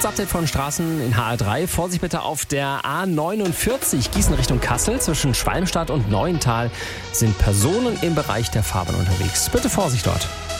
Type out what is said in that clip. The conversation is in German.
Kurzes Update von Straßen in HR3. Vorsicht bitte auf der A49 Gießen Richtung Kassel. Zwischen Schwalmstadt und Neuental sind Personen im Bereich der Fahrbahn unterwegs. Bitte Vorsicht dort.